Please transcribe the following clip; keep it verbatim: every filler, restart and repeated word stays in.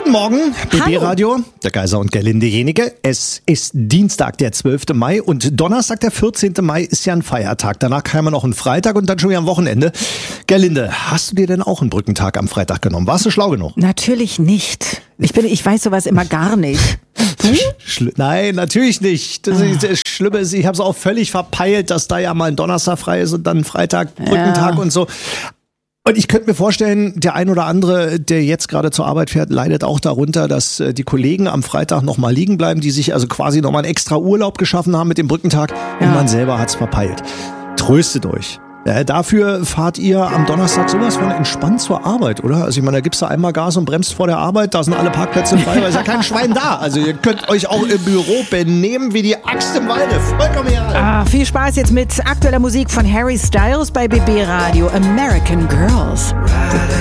Guten Morgen, B B Hallo. Radio, der Geiser und Gerlinde Jenike. Es ist Dienstag, der zwölfte Mai und Donnerstag, der vierzehnte Mai ist ja ein Feiertag. Danach kam ja noch ein Freitag und dann schon wieder am Wochenende. Gerlinde, hast du dir denn auch einen Brückentag am Freitag genommen? Warst du schlau genug? Natürlich nicht. Ich bin, ich weiß sowas immer gar nicht. Du? Schl- Nein, natürlich nicht. Das, ist, das Schlimme ist, ich habe es auch völlig verpeilt, dass da ja mal ein Donnerstag frei ist und dann ein Freitag, Brückentag Ja. und so. Und ich könnte mir vorstellen, der ein oder andere, der jetzt gerade zur Arbeit fährt, leidet auch darunter, dass äh, die Kollegen am Freitag nochmal liegen bleiben, die sich also quasi nochmal einen extra Urlaub geschaffen haben mit dem Brückentag und Ja. man selber hat's verpeilt. Tröstet euch. Äh, dafür fahrt ihr am Donnerstag sowas von entspannt zur Arbeit, oder? Also ich meine, da gibst du einmal Gas und bremst vor der Arbeit, da sind alle Parkplätze frei, weil ist ja kein Schwein da. Also ihr könnt euch auch im Büro benehmen wie die Axt im Walde. Vollkommen egal. Ah, viel Spaß jetzt mit aktueller Musik von Harry Styles bei B B Radio. American Girls.